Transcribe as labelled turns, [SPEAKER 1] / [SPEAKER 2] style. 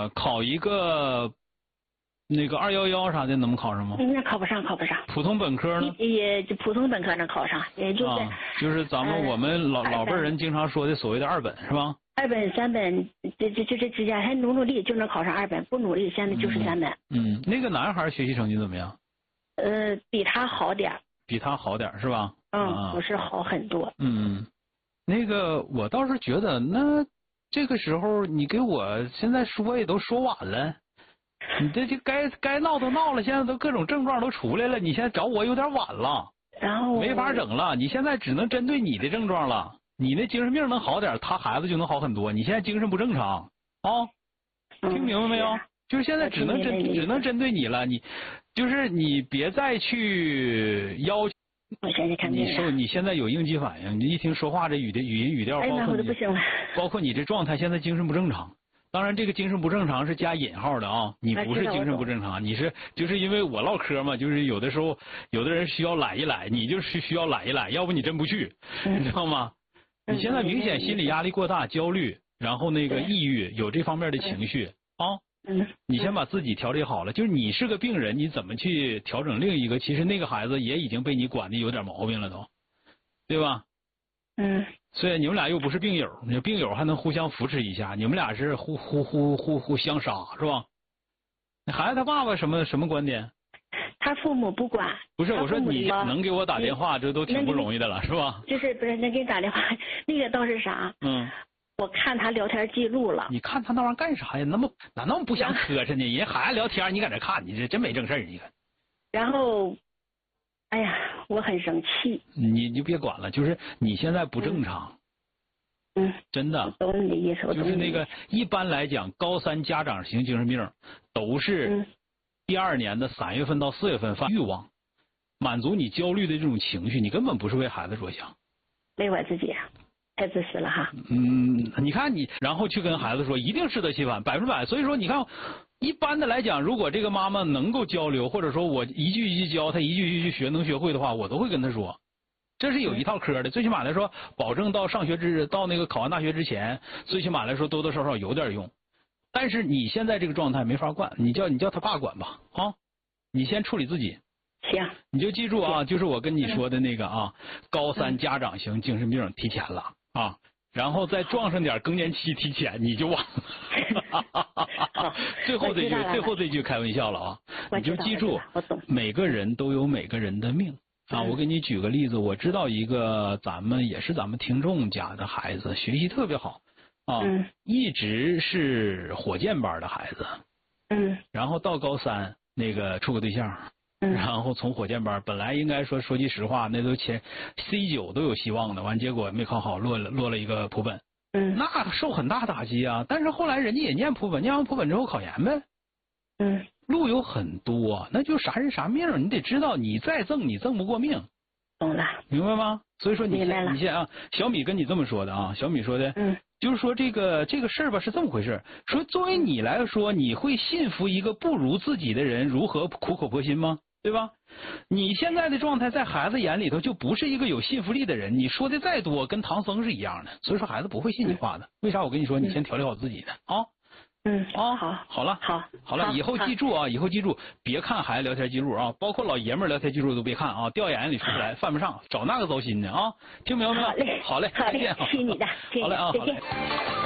[SPEAKER 1] 考一个那个211啥的，能不能考上吗？
[SPEAKER 2] 那考不上。
[SPEAKER 1] 普通本科呢？
[SPEAKER 2] 也就普通本科能考上，也就是。
[SPEAKER 1] 就是咱们我们老辈人经常说的所谓的2本是吧
[SPEAKER 2] ？2本3本，这之间还努力就能考上2本，不努力现在就是3本。
[SPEAKER 1] 那个男孩学习成绩怎么样？
[SPEAKER 2] 比他好点。
[SPEAKER 1] 比他好点是吧？
[SPEAKER 2] 不是好很多。
[SPEAKER 1] 那个我倒是觉得，那这个时候你给我现在说也都说晚了，你这就该闹都闹了，现在都各种症状都出来了，你现在找我有点晚了，
[SPEAKER 2] 然后
[SPEAKER 1] 没法整了，你现在只能针对你的症状了，你那精神病能好点，他孩子就能好很多，你现在精神不正常啊，听明白没有？就是现在只能针对你了，你就是你别再去要求。
[SPEAKER 2] 我现在看
[SPEAKER 1] 你现在有应激反应，你一听说话这语音语调，包括你这状态，现在精神不正常。当然，这个精神不正常是加引号的啊，你不是精神不正常，你是就是因为我唠嗑嘛，就是有的时候有的人需要揽一揽，你就是需要揽一揽，要不你真不去，你知道吗？你现在明显心理压力过大，焦虑，然后那个抑郁，有这方面的情绪啊。你先把自己调理好了，就是你是个病人，你怎么去调整另一个？其实那个孩子也已经被你管的有点毛病了都，对吧？所以你们俩又不是病友，你病友还能互相扶持一下，你们俩是互相杀是吧？那孩子他爸爸什么观点？
[SPEAKER 2] 他父母不管。
[SPEAKER 1] 不是，我说你能给我打电话，这都挺不容易的了，是吧？
[SPEAKER 2] 不是能给你打电话，那个倒是啥？我看他聊天记录了。
[SPEAKER 1] 你看他那玩意儿干啥呀？哪那么不想磕碜呢？人孩子聊天，你搁这看，你这真没正事儿，你看。
[SPEAKER 2] 然后，哎呀，我很生气。
[SPEAKER 1] 你就别管了，就是你现在不正常。真的。
[SPEAKER 2] 我懂你的意思。
[SPEAKER 1] 就是那个一般来讲，高3家长型精神病都是第2年的3月份到4月份发欲望，满足你焦虑的这种情绪，你根本不是为孩子着想。
[SPEAKER 2] 为我自己。太自私了哈。
[SPEAKER 1] 你看你，然后去跟孩子说，一定适得其反，100%。所以说，你看，一般的来讲，如果这个妈妈能够交流，或者说我一句一句教他，一句一句学，能学会的话，我都会跟他说，这是有一套科的。最起码来说，保证到到那个考完大学之前，最起码来说多多少少有点用。但是你现在这个状态没法管，你叫他爸管吧啊，你先处理自己。
[SPEAKER 2] 行，
[SPEAKER 1] 你就记住啊，就是我跟你说的那个啊，高3家长型精神病提前了啊，然后再撞上点更年期提前，你就完了。最后这句开玩笑了啊，你就记住，每个人都有每个人的命啊。我给你举个例子，我知道一个咱们听众家的孩子，学习特别好啊，一直是火箭班的孩子，然后到高3那个处个对象。然后从火箭班本来应该说句实话，那都前 C9都有希望的，完结果没考好，落了一个普本，那受很大打击啊。但是后来人家也念普本，念完普本之后考研呗，路有很多，那就啥人啥命，你得知道，你再挣你挣不过命，
[SPEAKER 2] 懂了，
[SPEAKER 1] 明白吗？所以说你先啊，小米跟你这么说的啊，小米说的，就是说这个事儿吧是这么回事，说作为你来说，你会信服一个不如自己的人如何苦口婆心吗？对吧？你现在的状态在孩子眼里头就不是一个有信服力的人，你说的再多跟唐僧是一样的，所以说孩子不会信你话的。为啥我跟你说你先调理好自己呢？啊？好了，好了，以后记住啊，别看孩子聊天记录啊，包括老爷们聊天记录都别看啊，掉眼里出不来，犯不上，找那个糟心的啊，听明白没有？
[SPEAKER 2] 好嘞，
[SPEAKER 1] 再见，
[SPEAKER 2] 听你的，
[SPEAKER 1] 好嘞啊，
[SPEAKER 2] 再见。